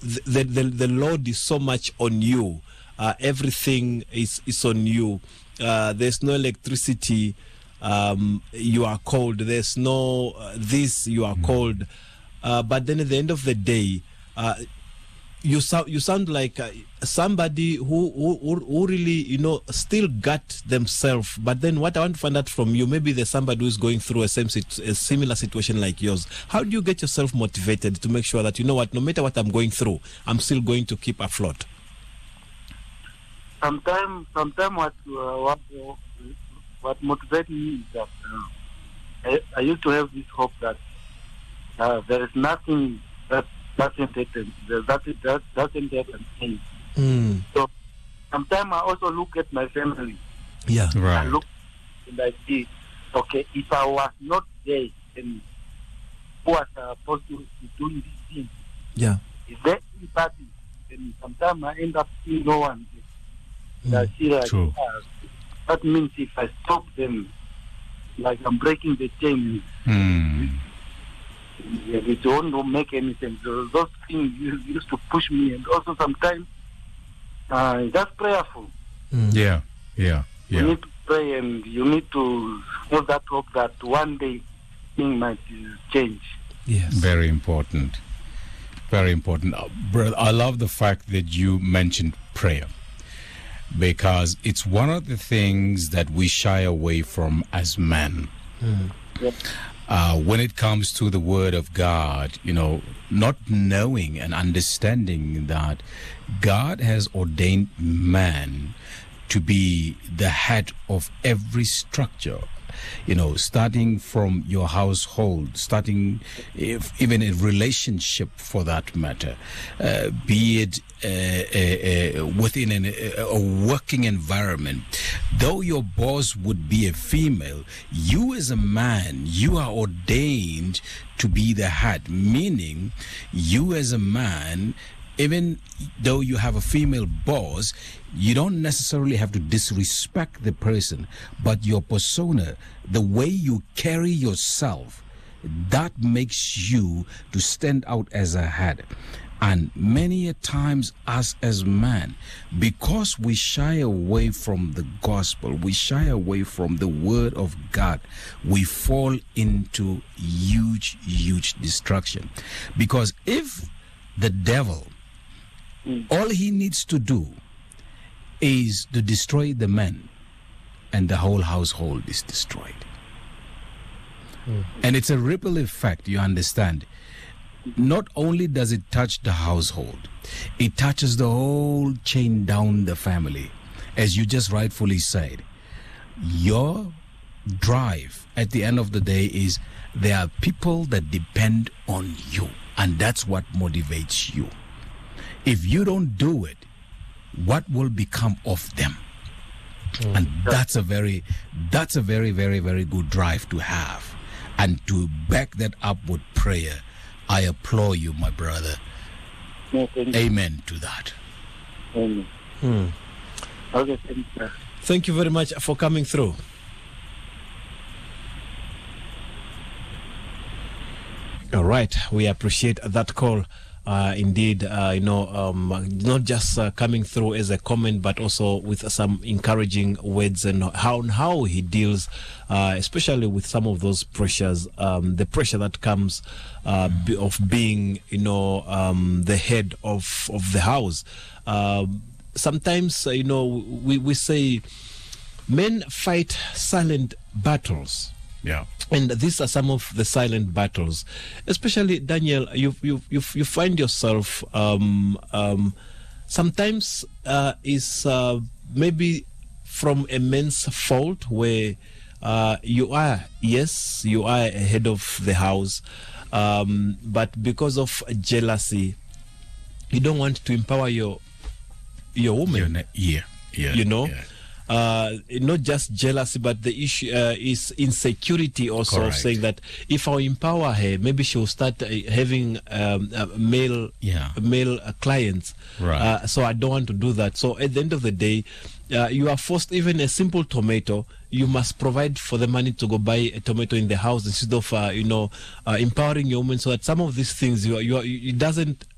the load is so much on you. Everything is on you. There's no electricity. You are cold. There's no this. You are cold. But then at the end of the day, you sound like somebody who really still got themselves. But then what I want to find out from you, maybe there's somebody who's going through a similar situation like yours. How do you get yourself motivated to make sure that no matter what I'm going through, I'm still going to keep afloat? Sometimes what motivates me is that I used to have this hope that there is nothing that doesn't happen. That doesn't happen. So sometimes I also look at my family. Yeah, right. I look and I see, okay, if I was not there, then who was supposed to be doing this thing? Yeah. If there is party, then sometimes I end up seeing no one. I see like True. That means if I stop them, like I'm breaking the chain. It don't make any sense. Those things used to push me, and also sometimes just prayerful. Yeah. You need to pray, and you need to have that hope that one day things might change. Yes. Very important. Very important. Brother, I love the fact that you mentioned prayer, because it's one of the things that we shy away from as men. Yep. When it comes to the Word of God, not knowing and understanding that God has ordained man to be the head of every structure, starting from your household, starting even a relationship for that matter, be it within a working environment. Though your boss would be a female, you as a man, you are ordained to be the head, meaning you as a man, even though you have a female boss, you don't necessarily have to disrespect the person, but your persona, the way you carry yourself, that makes you to stand out as a head. And many a times us as men, because we shy away from the gospel, we shy away from the Word of God, we fall into huge destruction. Because if the devil, all he needs to do is to destroy the man, and the whole household is destroyed. And it's a ripple effect, you understand. Not only does it touch the household, it touches the whole chain down the family. As you just rightfully said, your drive at the end of the day is there are people that depend on you, and that's what motivates you. If you don't do it, what will become of them? And that's a very, very, very good drive to have. And to back that up with prayer, I applaud you, my brother. Amen to that. Amen. Okay, thank you. Thank you very much for coming through. All right, we appreciate that call. Indeed, not just coming through as a comment, but also with some encouraging words and how he deals, especially with some of those pressures, the pressure that comes of being, the head of the house. Sometimes, we say men fight silent battles. Yeah. And these are some of the silent battles. Especially, Daniel, you find yourself sometimes is maybe from a man's fault where you are a head of the house, but because of jealousy, you don't want to empower your woman. Not just jealousy, but the issue is insecurity also. Correct. Saying that if I empower her, maybe she'll start having male clients. Right. So I don't want to do that. So at the end of the day, you are forced, even a simple tomato, you must provide for the money to go buy a tomato in the house instead of empowering your woman, so that some of these things it doesn't